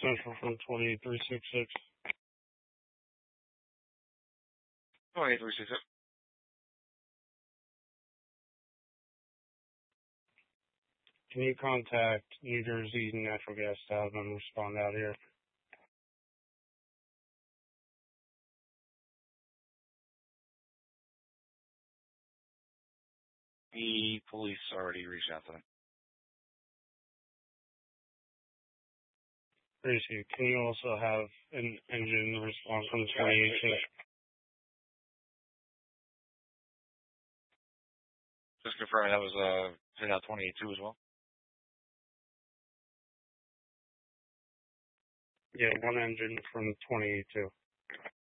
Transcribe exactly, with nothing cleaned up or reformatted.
Central from twenty-eight three six six. twenty-eight three six six. Can you contact New Jersey Natural Gas to have them respond out here? The police already reached out to them. Appreciate it. Can you also have an engine response from twenty-eight six? Just confirming that was uh hit out twenty-eight two as well. Yeah, one engine from twenty-eight two.